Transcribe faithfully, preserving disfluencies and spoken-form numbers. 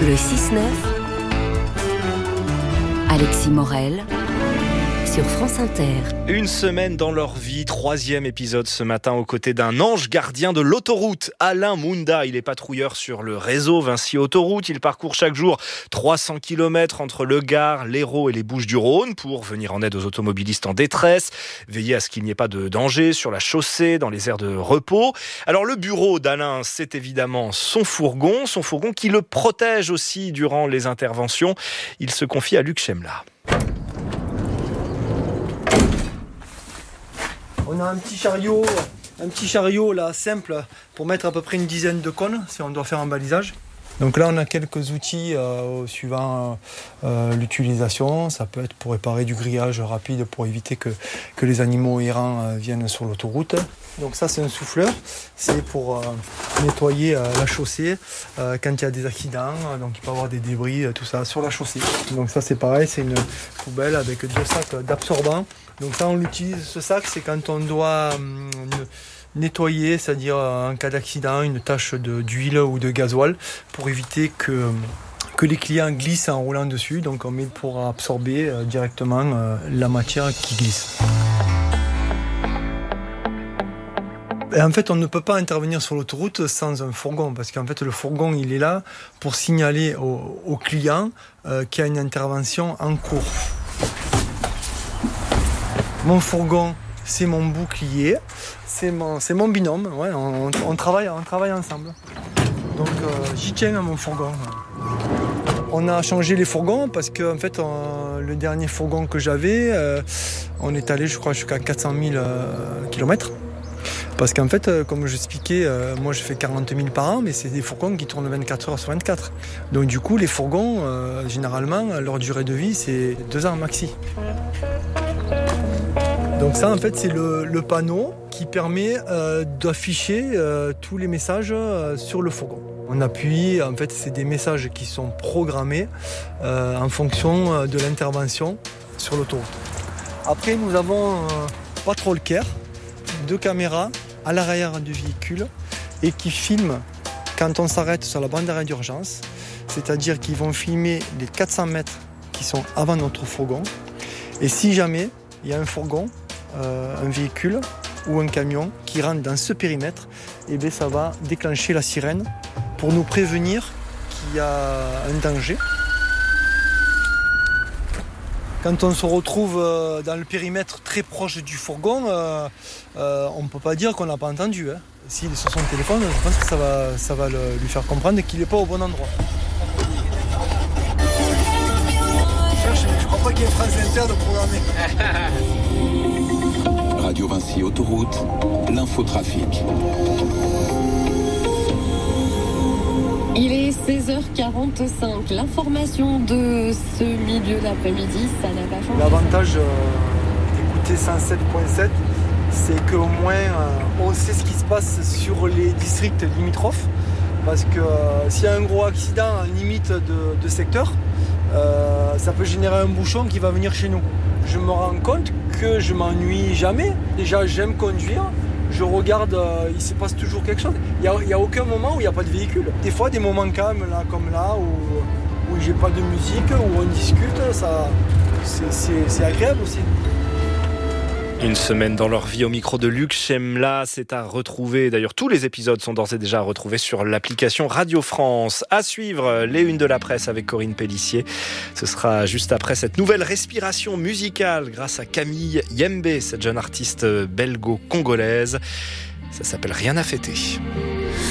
Le six neuf, Alexis Morel, sur France Inter. Une semaine dans leur vie, troisième épisode ce matin aux côtés d'un ange gardien de l'autoroute, Alain Mounda. Il est patrouilleur sur le réseau Vinci Autoroute. Il parcourt chaque jour trois cents kilomètres entre le Gard, l'Hérault et les Bouches-du-Rhône pour venir en aide aux automobilistes en détresse, veiller à ce qu'il n'y ait pas de danger sur la chaussée, dans les aires de repos. Alors le bureau d'Alain, c'est évidemment son fourgon, son fourgon qui le protège aussi durant les interventions. Il se confie à Luc Chemla. On a un petit chariot, un petit chariot là simple pour mettre à peu près une dizaine de cônes si on doit faire un balisage. Donc là on a quelques outils euh, suivant euh, l'utilisation. Ça peut être pour réparer du grillage rapide pour éviter que, que les animaux errants euh, viennent sur l'autoroute. Donc ça c'est un souffleur, c'est pour euh, nettoyer euh, la chaussée euh, quand il y a des accidents, donc il peut y avoir des débris, euh, tout ça sur la chaussée. Donc ça c'est pareil, c'est une poubelle avec deux sacs d'absorbants. Donc ça on l'utilise, ce sac c'est quand on doit euh, nettoyer, c'est-à-dire en cas d'accident, une tache de, d'huile ou de gasoil pour éviter que, que les clients glissent en roulant dessus. Donc on met pour absorber euh, directement euh, la matière qui glisse. Et en fait, on ne peut pas intervenir sur l'autoroute sans un fourgon, parce qu'en fait, le fourgon, il est là pour signaler au, au client euh, qu'il y a une intervention en cours. Mon fourgon, c'est mon bouclier, c'est mon, c'est mon binôme, ouais, on, on, travaille, on travaille ensemble. Donc euh, j'y tiens à mon fourgon. On a changé les fourgons parce que en fait, on, le dernier fourgon que j'avais, euh, on est allé, je crois, jusqu'à quatre cent mille euh, kilomètres. Parce qu'en fait, euh, comme je expliquais, euh, moi je fais quarante mille par an, mais c'est des fourgons qui tournent vingt-quatre heures sur vingt-quatre. Donc du coup, les fourgons, euh, généralement, leur durée de vie, c'est deux ans maxi. Donc ça, en fait, c'est le, le panneau qui permet euh, d'afficher euh, tous les messages euh, sur le fourgon. On appuie, en fait, c'est des messages qui sont programmés euh, en fonction euh, de l'intervention sur l'autoroute. Après, nous avons euh, Patrol Care, deux caméras à l'arrière du véhicule et qui filment quand on s'arrête sur la bande d'arrêt d'urgence, c'est-à-dire qu'ils vont filmer les quatre cents mètres qui sont avant notre fourgon. Et si jamais il y a un fourgon, euh, un véhicule ou un camion qui rentre dans ce périmètre, et bien ça va déclencher la sirène pour nous prévenir qu'il y a un danger. Quand on se retrouve dans le périmètre très proche du fourgon, euh, euh, on ne peut pas dire qu'on n'a pas entendu. Hein. S'il est sur son téléphone, je pense que ça va, ça va le, lui faire comprendre qu'il n'est pas au bon endroit. Je ne crois pas qu'il y ait France Inter de programmer. Radio Vinci Autoroute, l'infotrafic. Il est seize heures quarante-cinq. L'information de ce milieu d'après-midi, ça n'a pas changé. L'avantage euh, d'écouter cent sept virgule sept, c'est qu'au moins euh, on sait ce qui se passe sur les districts limitrophes. Parce que euh, s'il y a un gros accident en limite de, de secteur, euh, ça peut générer un bouchon qui va venir chez nous. Je me rends compte que je m'ennuie jamais. Déjà, j'aime conduire. Je regarde, euh, il se passe toujours quelque chose. Il n'y a, a aucun moment où il n'y a pas de véhicule. Des fois, des moments calmes, là, comme là, où, où j'ai pas de musique, où on discute, ça, c'est, c'est, c'est agréable aussi. Une semaine dans leur vie au micro de Luc Chemla, c'est à retrouver. D'ailleurs, tous les épisodes sont d'ores et déjà à retrouver sur l'application Radio France. À suivre, les unes de la presse avec Corinne Pellissier. Ce sera juste après cette nouvelle respiration musicale grâce à Camille Yembe, cette jeune artiste belgo-congolaise. Ça s'appelle Rien à fêter.